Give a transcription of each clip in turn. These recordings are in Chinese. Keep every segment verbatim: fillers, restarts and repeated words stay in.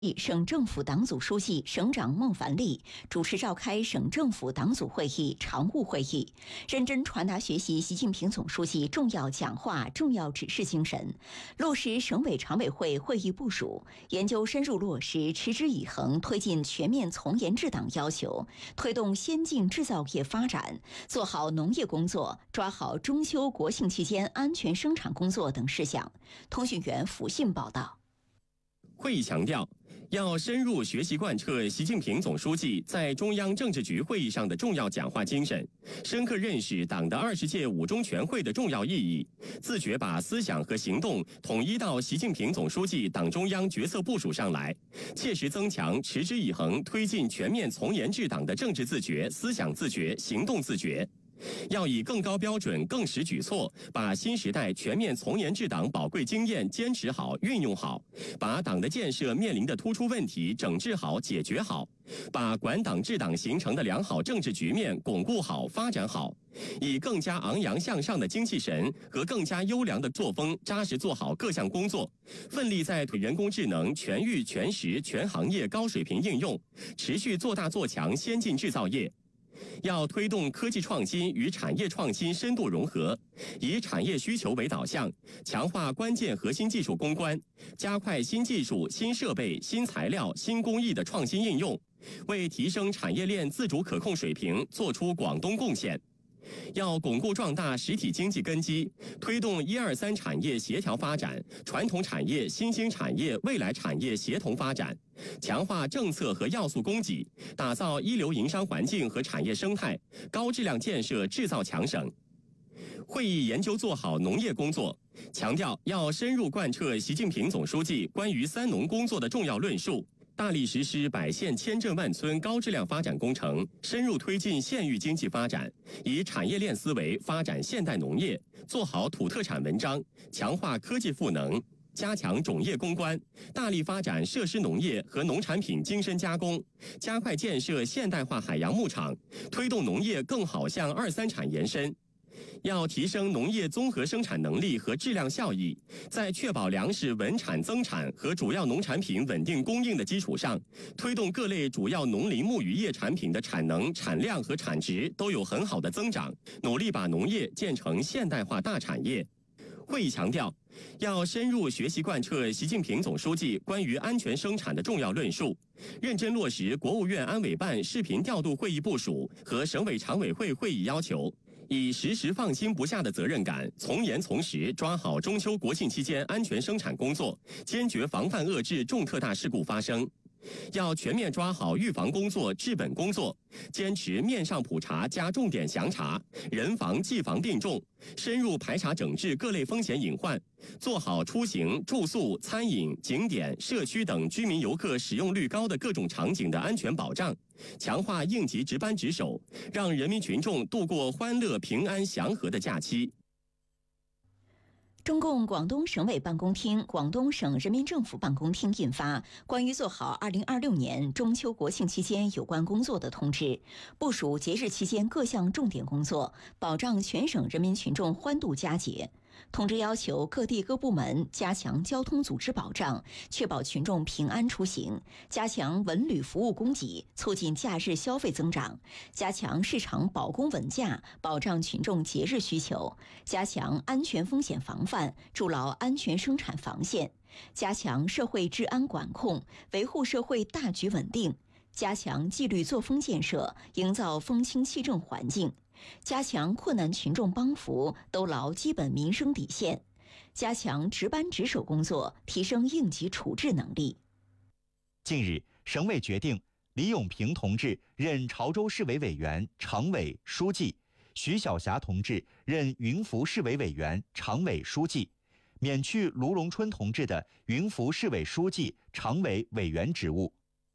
省政府党组书记、省长孟凡利主持召开省政府党组会议常务会议，认真传达学习习近平总书记重要讲话、重要指示精神，落实省委常委会会议部署，研究深入落实持之以恒推进全面从严治党要求，推动先进制造业发展，做好农业工作，抓好中秋国庆期间安全生产工作等事项。通讯员福信报道。 会议强调，要深入学习贯彻习近平总书记在中央政治局会议上的重要讲话精神，深刻认识党的二十届五中全会的重要意义，自觉把思想和行动统一到习近平总书记党中央决策部署上来，切实增强持之以恒推进全面从严治党的政治自觉、思想自觉、行动自觉。要以更高标准、更实举措，把新时代全面从严治党宝贵经验坚持好、运用好，把党的建设面临的突出问题整治好、解决好，把管党治党形成的良好政治局面巩固好、发展好，以更加昂扬向上的精气神和更加优良的作风，扎实做好各项工作，奋力在人工智能全域、全时、全行业高水平应用，持续做大做强先进制造业。要推动科技创新与产业创新深度融合，以产业需求为导向，强化关键核心技术攻关，加快新技术、新设备、新材料、新工艺的创新应用，为提升产业链自主可控水平做出广东贡献。要巩固壮大实体经济根基，推动一二三产业协调发展，传统产业、新兴产业、未来产业协同发展，强化政策和要素供给，打造一流营商环境和产业生态，高质量建设制造强省。会议研究做好农业工作，强调要深入贯彻习近平总书记关于三农工作的重要论述，大力实施百县千镇万村高质量发展工程，深入推进县域经济发展，以产业链思维发展现代农业，做好土特产文章，强化科技赋能，加强种业攻关，大力发展设施农业和农产品精深加工，加快建设现代化海洋牧场，推动农业更好向二三产延伸。要提升农业综合生产能力和质量效益，在确保粮食稳产增产和主要农产品稳定供应的基础上，推动各类主要农林牧渔业产品的产能、产量和产值都有很好的增长，努力把农业建成现代化大产业。会议强调，要深入学习贯彻习近平总书记关于安全生产的重要论述，认真落实国务院安委办视频调度会议部署和省委常委会会议要求，以时时放心不下的责任感，从严从实抓好中秋国庆期间安全生产工作，坚决防范遏制重特大事故发生。要全面抓好预防工作、治本工作，坚持面上普查加重点详查，人防技防并重，深入排查整治各类风险隐患，做好出行、住宿、餐饮、景点、社区等居民游客使用率高的各种场景的安全保障，强化应急值班值守，让人民群众度过欢乐、平安、祥和的假期。 中共广东省委办公厅、广东省人民政府办公厅印发关于做好二零二六年中秋国庆期间有关工作的通知，部署节日期间各项重点工作，保障全省人民群众欢度佳节。通知要求各地各部门加强交通组织保障，确保群众平安出行，加强文旅服务供给，促进假日消费增长，加强市场保供稳价，保障群众节日需求，加强安全风险防范，筑牢安全生产防线，加强社会治安管控，维护社会大局稳定，加强纪律作风建设，营造风清气正环境，加强困难群众帮扶，兜牢基本民生底线，加强值班值守工作，提升应急处置能力。 近日，省委决定李永平同志任潮州市委委员、常委、书记，徐晓霞同志任云浮市委委员、常委、书记，免去卢荣春同志的云浮市委书记、常委、委员职务。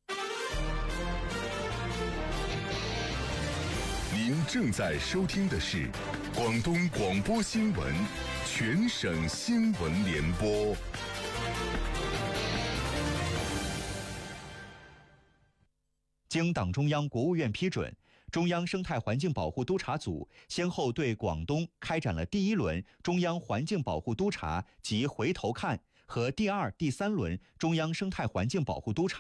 您正在收听的是广东广播新闻全省新闻联播。 经党中央、国务院批准，中央生态环境保护督察组先后对广东开展了第一轮中央环境保护督察及回头看和第二、第三轮中央生态环境保护督察